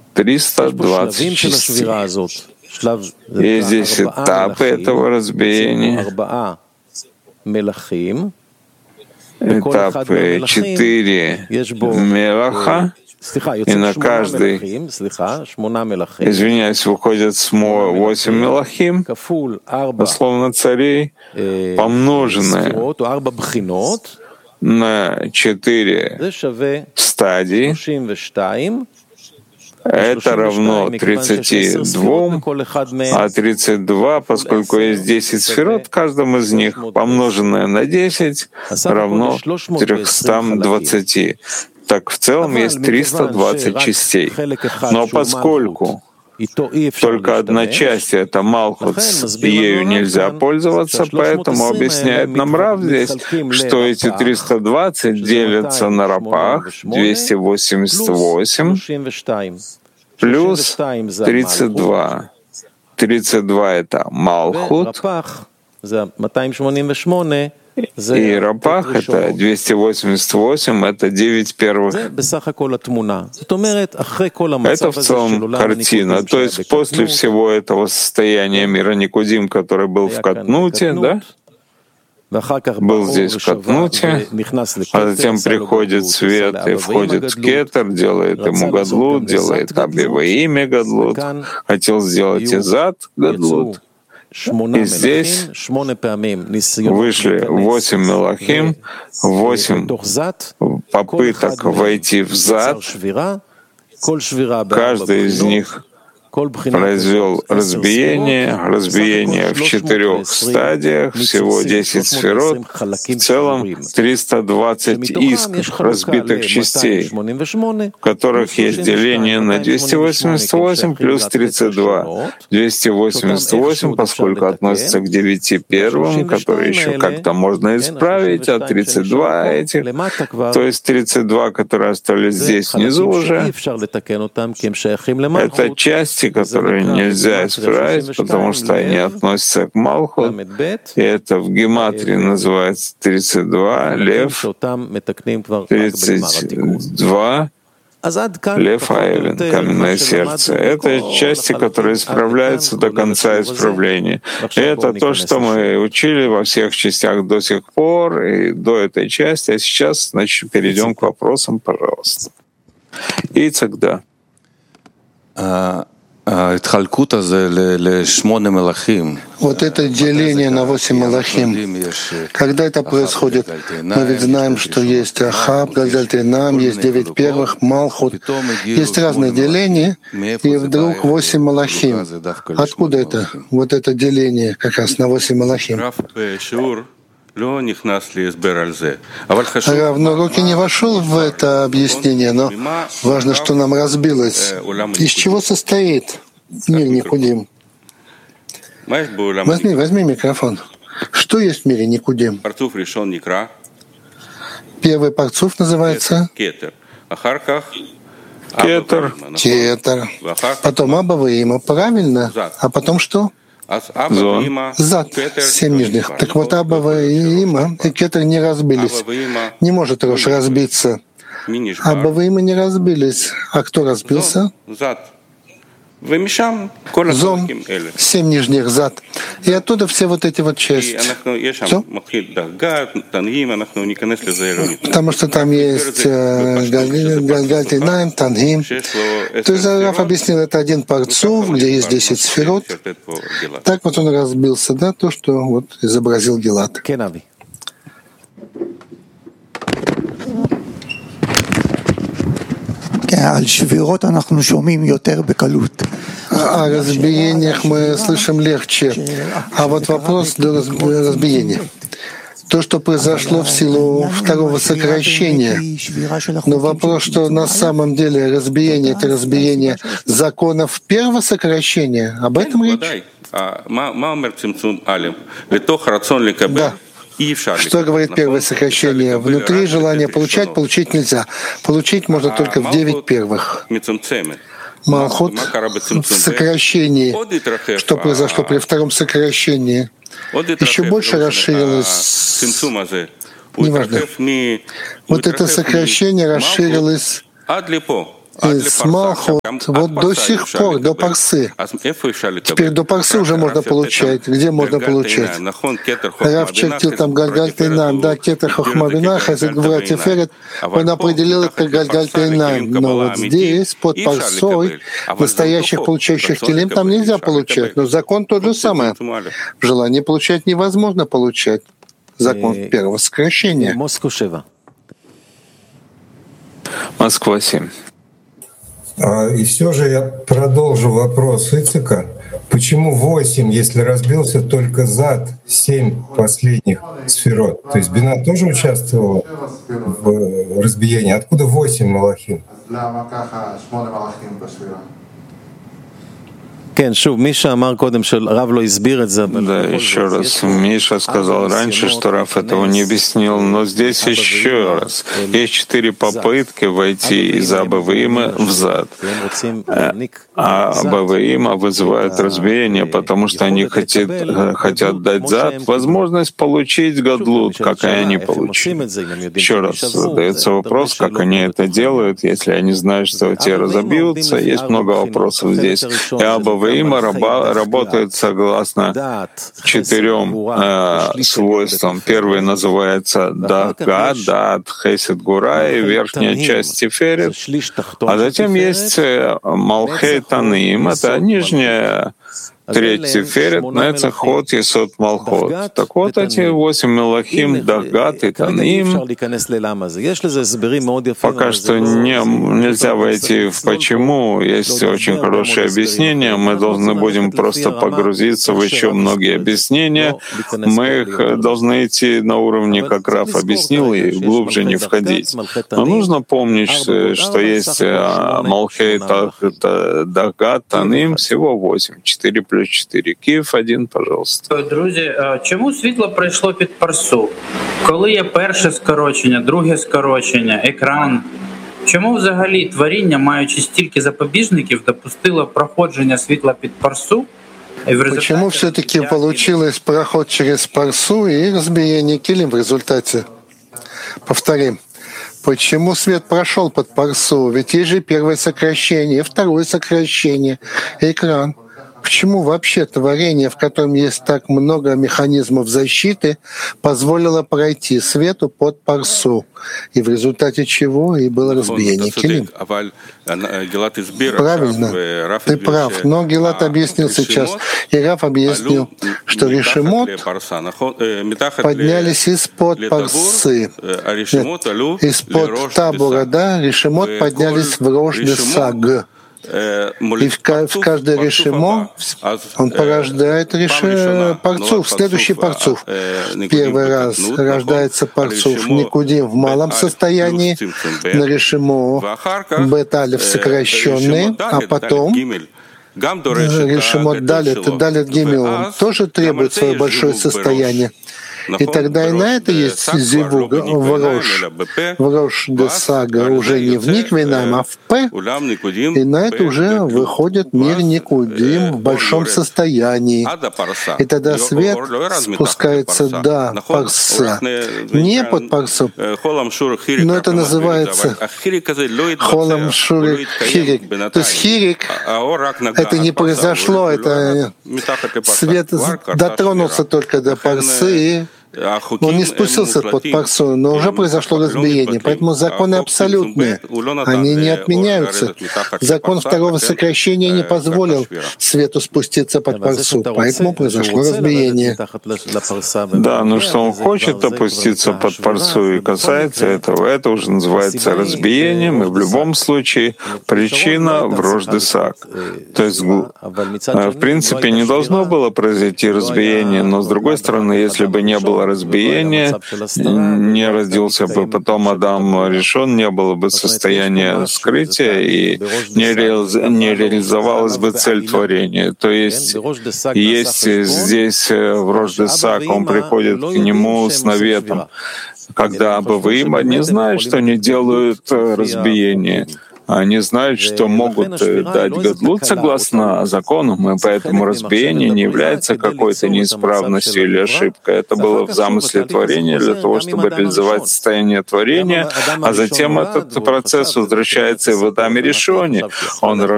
320 частей. И здесь этапы этого разбиения. Этапы 4 мелаха, и на каждый, извиняюсь, выходит 8 мелахим, дословно царей, помноженное на 4 стадии, это равно 32, а 32, поскольку есть 10 сферот, в каждом из них, помноженное на 10, равно 320. Так в целом есть 320 частей. Но поскольку только одна часть — это Малхут, ею нельзя пользоваться, поэтому объясняет нам Рав здесь, что эти 320 делятся на рапах, 288, плюс 32. 32 — это Малхут, и рапах — это 288, это 9 первых. Это в целом картина. То есть после всего этого состояния мира Никудим, который был в Катнуте, да? Был здесь в Катнуте, а затем приходит свет и входит в Кетер, делает ему Гадлут, делает Абива имя Гадлут, хотел сделать Изад Гадлут. И здесь вышли 8 мелахим, 8 попыток войти в зад. Каждый из них произвел разбиение в 4 стадиях, всего 10 сферот, в целом 320 искр разбитых частей, в которых есть деление на 288 плюс 32. 288, поскольку относится к 9 первым, которые еще как-то можно исправить, а 32 этих, то есть 32, которые остались здесь внизу уже, это часть, которые нельзя исправить, потому что они относятся к Малхут, и это в гематрии называется 32, лев, 32, лев Аэлен, каменное сердце. Это части, которые исправляются до конца исправления. И это то, что мы учили во всех частях до сих пор, и до этой части. А сейчас, значит, перейдем к вопросам, пожалуйста. И тогда. Вот это деление на 8 мелахим, когда это происходит, мы ведь знаем, что есть Ахаб, Гальдальтинам, есть 9 первых, Малхут, есть разные деления, и вдруг 8 мелахим. Откуда это? Вот это деление как раз на 8 мелахим. Рав, но Руки не вошел в это объяснение, но важно, что нам разбилось. Из чего состоит мир Никудим? Возьми микрофон. Что есть в мире Никудим? Первый парцуф называется Кетер. Потом Аба Ваима, правильно? А потом что? Зад, 7 нижних. Так вот, Аба и Има и Кетер не разбились. Не может Рош разбиться. Аба и Има не разбились. А кто разбился? Зон, 7 нижних зад. И оттуда все вот эти вот части. Все? Потому что там есть Гальтинаим, Тангим. То есть Раф объяснил, это один парцуф, где есть 10 сферот. Так вот он разбился, да, то, что вот изобразил Гилад. О разбиениях мы слышим легче. А вот вопрос до разбиения. То, что произошло в силу второго сокращения. Но вопрос, что на самом деле разбиение — это разбиение законов первого сокращения. Об этом речь? Да. Что говорит первое сокращение? Внутри желания получить нельзя. Получить можно только в 9 первых. Малхут в сокращении, что произошло при втором сокращении, еще больше расширилось. Неважно. Вот это сокращение расширилось из Малхут вот до сих пор, до Парсы. Теперь до Парсы уже можно получать. Где можно получать? Рав чертил там Гальгаль Тейнам, да, Кетер Хохмавина, Хасид Гвура Тиферет, он определил это Гальгаль Тейнам. Но вот здесь, под Парсой, настоящих получающих Тилим там нельзя получать. Но закон тот же самый. В желании получать невозможно получать. Закон первого сокращения. Москва 7. И все же я продолжу вопрос Ицика. Почему 8, если разбился только зад 7 последних сферот? То есть Бина тоже участвовала в разбиении. Откуда 8 малахим? Да, еще раз. Миша сказал раньше, что Рав этого не объяснил, но здесь еще раз. Есть 4 попытки войти из Абавиима в зад. А Абавиима вызывает разбиение, потому что они хотят дать зад возможность получить гадлут, как и они получили. Еще раз задается вопрос, как они это делают, если они знают, что те разобьются. Есть много вопросов здесь. И Абавиима работает согласно 4 свойствам. Первый называется Дага, Дат, Хесед Гура и верхняя часть Тиферет. А затем есть Малхей Таним, это нижняя треть Тиферет, это ход Есод Малхот. Так вот, эти 8 мелахим, Дагат и Таним, пока что нельзя войти в почему. Есть очень хорошее объяснение. Мы должны будем просто погрузиться в еще многие объяснения. Мы их должны идти на уровне, как Рав объяснил, и глубже не входить. Но нужно помнить, что есть Малхей, Дагат, Таним, всего 8, 4 плюс 4. Київ 1, пожалуйста. Друзі, чому світло прийшло під парсу? Коли є перше скорочення, друге скорочення, екран, чому взагалі творіння, маючи стільки запобіжників, допустило проходження світла під парсу? Почему все-таки получилось проход через парсу и разбиение килим в результате? Повторим. Почему свет прошел под парсу? Ведь есть же первое сокращение, второе сокращение, экран. Почему вообще творение, в котором есть так много механизмов защиты, позволило пройти свету под парсу? И в результате чего и было разбиение килим. Правильно, ты прав. Но Гилат объяснил сейчас, и Рав объяснил, что решемот поднялись из-под парсы. Из-под табура, да, решемот поднялись в Рош де Саг. И в каждое решимо он порождает парцуф, следующий парцуф. Первый раз рождается парцуф Никудим в малом состоянии, на решимо бет-алеф сокращенный, а потом решимо далит гимел, он тоже требует свое большое состояние. И тогда и на это есть зивуг в Рош де Сага, уже не в Никвинам, а в П. И на это уже выходит мир Никудим в большом состоянии. И тогда свет спускается до парса, не под парсу, но это называется холам шурик хирик. То есть хирик, это не произошло, это свет дотронулся только до парсы, он не спустился под парсу, но уже произошло разбиение. Поэтому законы абсолютные, они не отменяются. Закон второго сокращения не позволил свету спуститься под парсу, поэтому произошло разбиение. Да, но что он хочет опуститься под парсу и касается этого, это уже называется разбиением, и в любом случае причина в Рош де Саг. То есть, в принципе, не должно было произойти разбиение, но с другой стороны, если бы не было разбиения, не родился бы потом Адам решен, не было бы состояния скрытия и не реализовалась бы цель творения. То есть здесь в Рош де Саг он приходит к нему с наветом, когда Абавиима не знают, что они делают разбиение. Они знают, что могут дать гадлут согласно законам, и поэтому разбиение не является какой-то неисправностью или ошибкой. Это было в замысле творения для того, чтобы реализовать состояние творения, а затем этот процесс возвращается и в Адаме Ришоне. Он